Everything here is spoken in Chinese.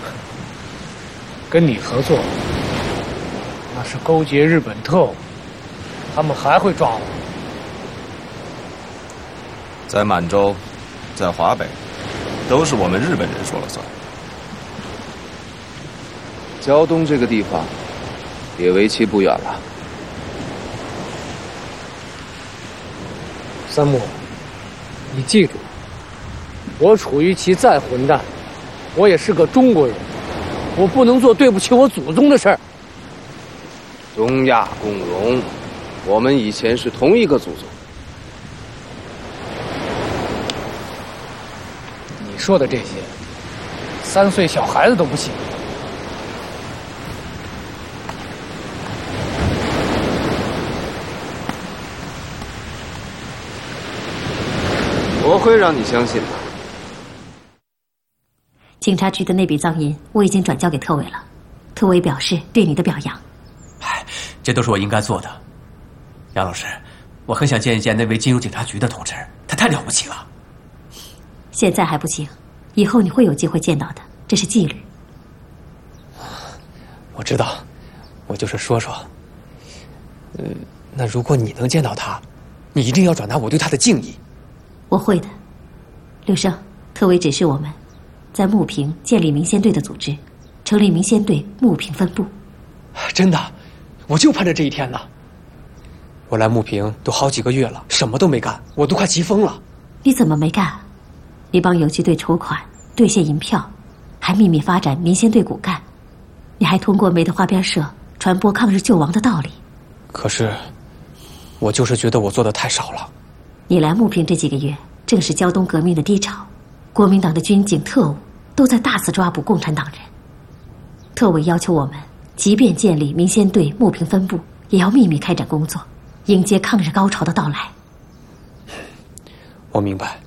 跟你合作，那是勾结日本特务，他们还会抓我。 在满洲，在华北，都是我们日本人说了算。 胶东这个地方，也为期不远了。 三木，你记住，我楚于其再混蛋，我也是个中国人，我不能做对不起我祖宗的事儿。 东亚共荣，我们以前是同一个祖宗。 你说的这些，3岁小孩子都不信。 我会让你相信的。 警察局的那笔赃银我已经转交给特委了，特委表示对你的表扬。 哎，这都是我应该做的。杨老师，我很想见一见那位进入警察局的同志，他太了不起了。 现在还不行，以后你会有机会见到的，这是纪律。 我知道，我就是说说。那如果你能见到他，你一定要转达我对他的敬意。 我会的。柳生，特委指示我们，在牟平建立民先队的组织，成立民先队牟平分部。 真的，我就盼着这一天呢。我来牟平都好几个月了，什么都没干，我都快急疯了。 你怎么没干？你帮游击队筹款、兑现银票，还秘密发展民先队骨干，你还通过梅德花边社传播抗日救亡的道理。 可是，我就是觉得我做的太少了。 你来牟平这几个月，正是胶东革命的低潮，国民党的军警特务都在大肆抓捕共产党人。特委要求我们，即便建立民先队牟平分部，也要秘密开展工作，迎接抗日高潮的到来。 我明白。